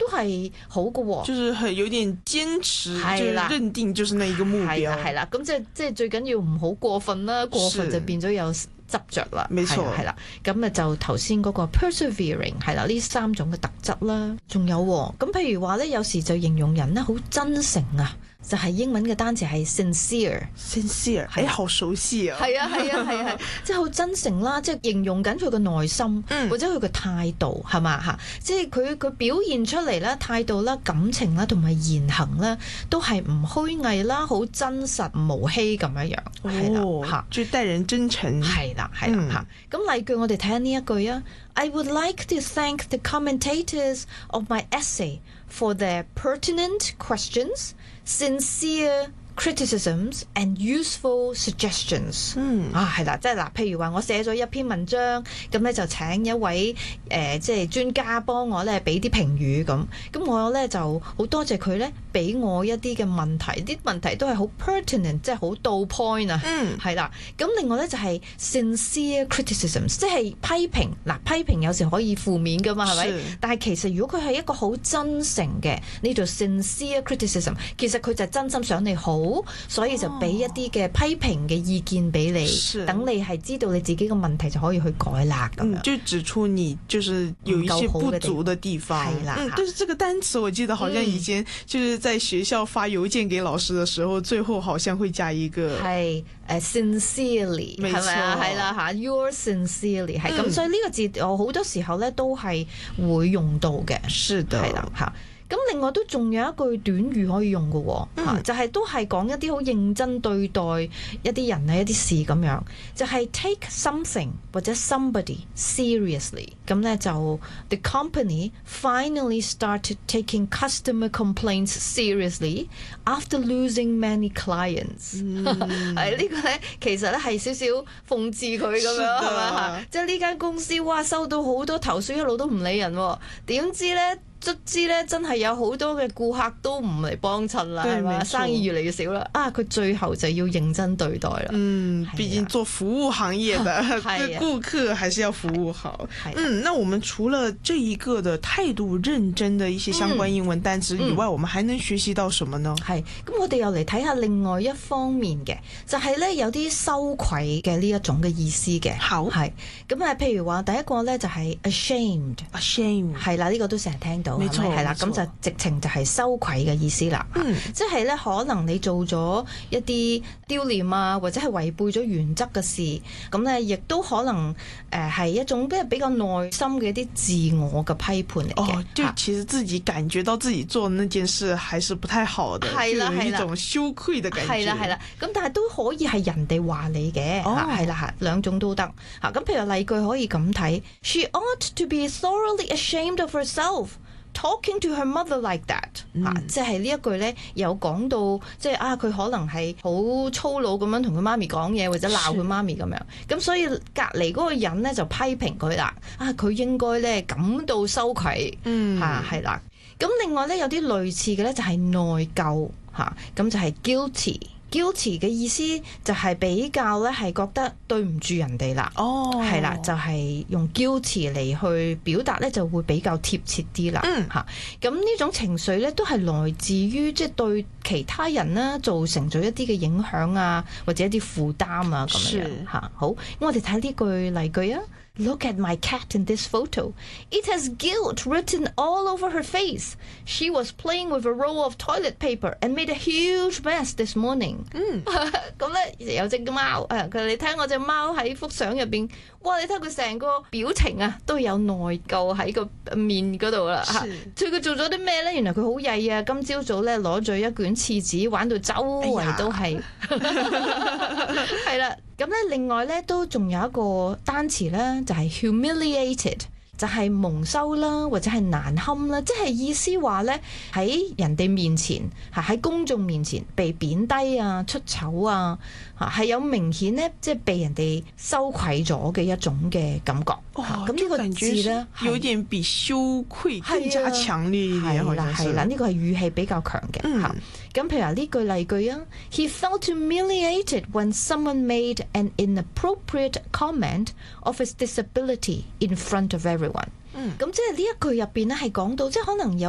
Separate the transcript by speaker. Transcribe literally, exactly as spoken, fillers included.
Speaker 1: 都係好嘅喎，
Speaker 2: 就是係有點堅持，就是認定就是那一個目標。
Speaker 1: 係啦，係啦，咁即係即係最緊要唔好過分啦，過分就變咗有執着啦。
Speaker 2: 沒錯，
Speaker 1: 係啦，咁啊就頭先嗰個 persevering 係啦，呢三種嘅特質啦，仲有咁譬如話咧，有時就形容人咧好真誠啊。就係英文嘅單詞係 sincere，sincere，
Speaker 2: 係好熟悉啊！
Speaker 1: 係啊係啊係啊，即係好真誠啦，即係形容緊佢嘅內心，嗯、或者佢嘅態度係嘛嚇，即係佢佢表現出嚟啦，態度啦、感情啦同埋言行啦，都係唔虛偽啦，好真實無欺咁樣樣，係啦嚇，
Speaker 2: 就待人真誠，
Speaker 1: 係啦係啦嚇。咁例句我哋睇下呢一句啊 ，I would like to thank the commentators of my essay for their pertinent questions.Sincere criticisms and useful suggestions。嗯啊，係啦，即係嗱，譬如話我寫咗一篇文章，咁咧就請一位誒、呃、即係專家幫我咧俾啲評語咁，咁我咧就好多謝佢咧俾我一啲嘅問題，啲問題都係好 pertinent， 即係好到 point 啊。嗯，係啦。咁另外咧就係 sincere criticisms， 即係批評。嗱，批評有時可以負面噶嘛，係咪？但係其實如果佢係一個好真誠嘅呢度 sincere criticism， 其實佢就真心想你好。所以就俾一啲嘅批評嘅意見俾你，等你係知道你自己嘅問題就可以去改啦咁樣、嗯、
Speaker 2: 就指出你就是有一些不足的地方。係啦，嗯，但是這個單詞我記得好像以前就是在學校發郵件給老師的時候，嗯、最後好像會加一個係誒、uh, sincerely， 係咪啊？係啦吓 ，your sincerely 係咁、嗯，所以呢個字我好多時候咧都係會用到嘅。是的，係啦吓。咁另外都仲有一句短語可以用嘅喎、嗯啊，就係、是、都係講一啲好認真對待一啲人啊一啲事咁樣，就係、是、take something 或者 somebody seriously。咁咧就 the company finally started taking customer complaints seriously after losing many clients。係、嗯、呢個咧其實咧係少少諷刺佢咁樣係嘛，即係呢間公司哇收到好多投訴一路都唔理人，點知咧？卒之咧，真係有好多嘅顧客都唔嚟幫襯啦，係嘛？生意越嚟越少啦。啊，佢最後就要認真對待啦。嗯，畢竟做服務行業的，對顧客還是要服務好。嗯，那我們除了這一個的態度認真的一些相關英文單詞以外，嗯、我們還能學習到什麼呢？係，咁我哋又嚟睇下另外一方面嘅，就係、是、咧有啲羞愧嘅呢一種嘅意思嘅。好，係咁啊，譬如話第一個咧就係 ashamed，ashamed 係啦，呢、這個都成日聽到。冇錯，係啦，咁就直情就係羞愧嘅意思啦。嗯，即係咧，可能你做咗一啲丟臉啊，或者係違背咗原則嘅事，咁咧亦都可能誒係、呃、一種比較比較內心嘅一啲自我嘅批判嚟嘅。哦，就其實自己感覺到自己做那件事還是不太好的，係啦，係啦，一種羞愧嘅感覺。係啦，係啦，咁但係都可以係人哋話你嘅。哦，係啦，嚇兩種都得。嚇咁譬如例句可以咁睇 ：She ought to be thoroughly ashamed of herself。Talking to her mother like that，嗯、啊，即係呢一句咧，有講到即係啊，佢可能係好粗魯咁樣同佢媽咪講嘢，或者鬧佢媽咪咁樣，咁所以隔離嗰個人咧就批評佢啦，啊，佢應該咧感到羞愧，嗯，嚇係啦，咁另外咧有啲類似嘅咧就係內疚嚇，咁就係 guilty。guilty 嘅意思就係比較咧係覺得對唔住人哋啦，哦，係啦，就係、是、用 guilty 嚟去表達咧就會比較貼切啲啦，嗯嚇，咁呢種情緒咧都係來自於即係對其他人啦造成咗一啲嘅影響啊，或者一啲負擔啊咁樣嚇。好，咁我哋睇呢句例句啊。Look at my cat in this photo. It has guilt written all over her face. She was playing with a roll of toilet paper and made a huge mess this morning. 嗯，咁咧有隻貓，誒佢你睇我隻貓喺幅相入邊，哇！你睇佢成個表情啊，都有內疚喺個面嗰度啦嚇。所以佢做咗啲咩咧？原來佢好曳啊！今朝早咧攞咗一卷廁紙玩到周圍都係，係啦。咁咧，另外咧都仲有一個單詞咧，就係 humiliated，就係蒙羞啦，或者係難堪啦，即係意思話咧喺人哋面前，係喺公眾面前被貶低啊、出醜啊，嚇係有明顯咧，即係被人哋羞愧咗嘅一種嘅感覺。哦，咁呢個字咧，有點比羞愧更加強烈一點，係啦，係啦，呢個係語氣比較強嘅嚇。咁譬如話呢句例句啊 ，He felt humiliated when someone made an inappropriate comment of his disability in front of everyone。嗯，咁即係呢一句入邊咧係講到，即係可能有